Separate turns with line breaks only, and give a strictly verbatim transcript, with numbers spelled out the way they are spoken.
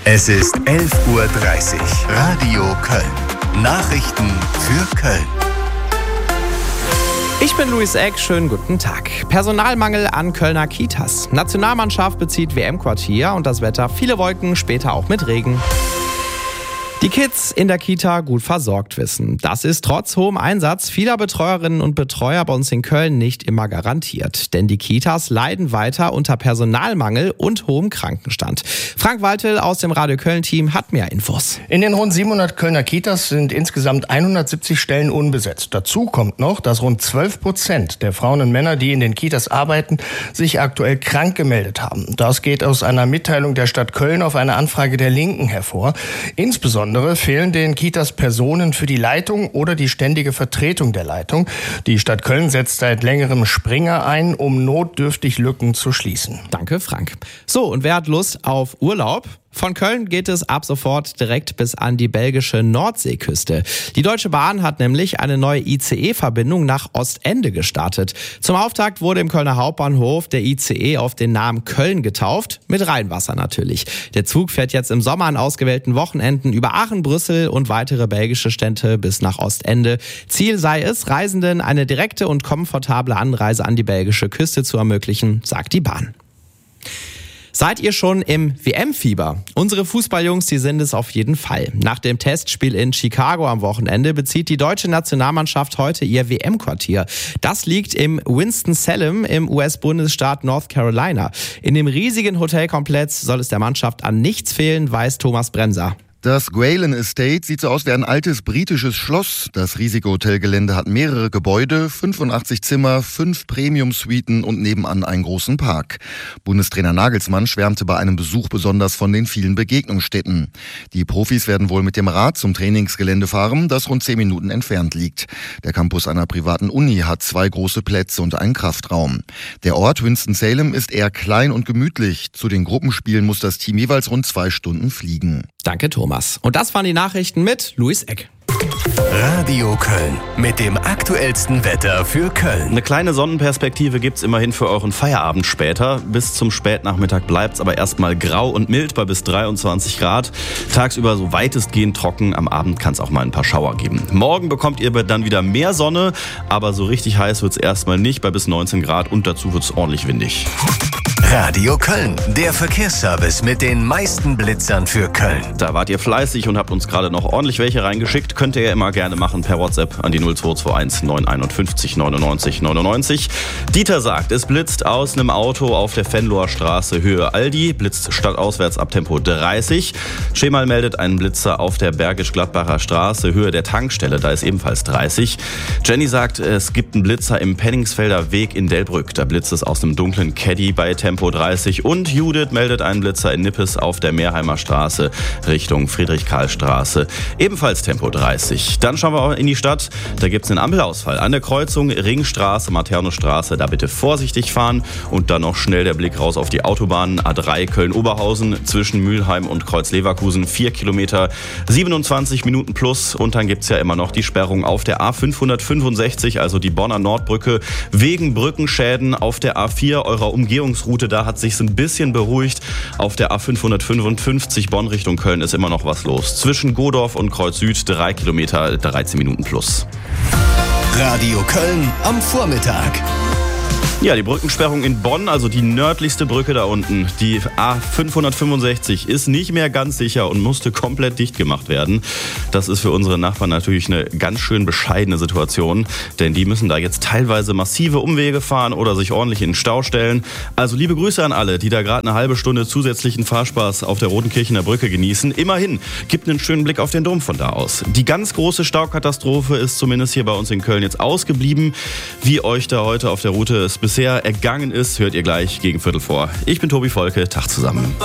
Es ist elf Uhr dreißig. Radio Köln. Nachrichten für Köln.
Ich bin Luis Eck, schönen guten Tag. Personalmangel an Kölner Kitas. Nationalmannschaft bezieht W M-Quartier und das Wetter viele Wolken, später auch mit Regen. Die Kids in der Kita gut versorgt wissen. Das ist trotz hohem Einsatz vieler Betreuerinnen und Betreuer bei uns in Köln nicht immer garantiert. Denn die Kitas leiden weiter unter Personalmangel und hohem Krankenstand. Frank Waltel aus dem Radio Köln-Team hat mehr Infos.
In den rund siebenhundert Kölner Kitas sind insgesamt hundertsiebzig Stellen unbesetzt. Dazu kommt noch, dass rund zwölf Prozent der Frauen und Männer, die in den Kitas arbeiten, sich aktuell krank gemeldet haben. Das geht aus einer Mitteilung der Stadt Köln auf eine Anfrage der Linken hervor. Insbesondere fehlen den Kitas Personen für die Leitung oder die ständige Vertretung der Leitung. Die Stadt Köln setzt seit längerem Springer ein, um notdürftig Lücken zu schließen.
Danke, Frank. So, und wer hat Lust auf Urlaub? Von Köln geht es ab sofort direkt bis an die belgische Nordseeküste. Die Deutsche Bahn hat nämlich eine neue I C E-Verbindung nach Ostende gestartet. Zum Auftakt wurde im Kölner Hauptbahnhof der I C E auf den Namen Köln getauft, mit Rheinwasser natürlich. Der Zug fährt jetzt im Sommer an ausgewählten Wochenenden über Aachen, Brüssel und weitere belgische Städte bis nach Ostende. Ziel sei es, Reisenden eine direkte und komfortable Anreise an die belgische Küste zu ermöglichen, sagt die Bahn. Seid ihr schon im W M-Fieber? Unsere Fußballjungs, die sind es auf jeden Fall. Nach dem Testspiel in Chicago am Wochenende bezieht die deutsche Nationalmannschaft heute ihr W M-Quartier. Das liegt im Winston-Salem im U S-Bundesstaat North Carolina. In dem riesigen Hotelkomplex soll es der Mannschaft an nichts fehlen, weiß Thomas Bremser.
Das Gwalen Estate sieht so aus wie ein altes britisches Schloss. Das riesige Hotelgelände hat mehrere Gebäude, fünfundachtzig Zimmer, fünf Premium-Suiten und nebenan einen großen Park. Bundestrainer Nagelsmann schwärmte bei einem Besuch besonders von den vielen Begegnungsstätten. Die Profis werden wohl mit dem Rad zum Trainingsgelände fahren, das rund zehn Minuten entfernt liegt. Der Campus einer privaten Uni hat zwei große Plätze und einen Kraftraum. Der Ort Winston-Salem ist eher klein und gemütlich. Zu den Gruppenspielen muss das Team jeweils rund zwei Stunden fliegen.
Danke, Thomas. Und das waren die Nachrichten mit Luis Eck.
Radio Köln mit dem aktuellsten Wetter für Köln.
Eine kleine Sonnenperspektive gibt's immerhin für euren Feierabend später. Bis zum Spätnachmittag bleibt's aber erstmal grau und mild bei bis dreiundzwanzig Grad. Tagsüber so weitestgehend trocken. Am Abend kann's auch mal ein paar Schauer geben. Morgen bekommt ihr dann wieder mehr Sonne, aber so richtig heiß wird's erstmal nicht bei bis neunzehn Grad und dazu wird's ordentlich windig.
Radio Köln, der Verkehrsservice mit den meisten Blitzern für Köln.
Da wart ihr fleißig und habt uns gerade noch ordentlich welche reingeschickt. Könnt ihr ja immer gerne machen per WhatsApp an die null zwei zwei eins neun fünf neunundneunzig neunundneunzig. Dieter sagt, es blitzt aus einem Auto auf der Venloer Straße Höhe Aldi. Blitzt stadtauswärts ab Tempo dreißig. Schemal meldet einen Blitzer auf der Bergisch-Gladbacher Straße Höhe der Tankstelle. Da ist ebenfalls dreißig. Jenny sagt, es gibt einen Blitzer im Penningsfelder Weg in Delbrück. Da blitzt es aus einem dunklen Caddy bei Tempo dreißig. Und Judith meldet einen Blitzer in Nippes auf der Meerheimer Straße Richtung Friedrich-Karl-Straße. Ebenfalls Tempo dreißig. Dann schauen wir auch in die Stadt. Da gibt es einen Ampelausfall. An der Kreuzung Ringstraße, Maternusstraße. Da bitte vorsichtig fahren. Und dann noch schnell der Blick raus auf die Autobahn. A drei Köln-Oberhausen zwischen Mülheim und Kreuz-Leverkusen. Vier Kilometer, siebenundzwanzig Minuten plus. Und dann gibt es ja immer noch die Sperrung auf der A fünfhundertfünfundsechzig, also die Bonner Nordbrücke, wegen Brückenschäden auf der A vier eurer Umgehungsroute. Da hat sich's ein bisschen beruhigt. Auf der A fünfhundertfünfundfünfzig Bonn Richtung Köln ist immer noch was los. Zwischen Godorf und Kreuz Süd drei Kilometer, dreizehn Minuten plus.
Radio Köln am Vormittag.
Ja, die Brückensperrung in Bonn, also die nördlichste Brücke da unten, die A fünfhundertfünfundsechzig, ist nicht mehr ganz sicher und musste komplett dicht gemacht werden. Das ist für unsere Nachbarn natürlich eine ganz schön bescheidene Situation, denn die müssen da jetzt teilweise massive Umwege fahren oder sich ordentlich in den Stau stellen. Also liebe Grüße an alle, die da gerade eine halbe Stunde zusätzlichen Fahrspaß auf der Rotenkirchener Brücke genießen. Immerhin, gibt einen schönen Blick auf den Dom von da aus. Die ganz große Staukatastrophe ist zumindest hier bei uns in Köln jetzt ausgeblieben. Wie euch da heute auf der Route es bisher ergangen ist, hört ihr gleich gegen Viertel vor. Ich bin Tobi Volke, Tag zusammen.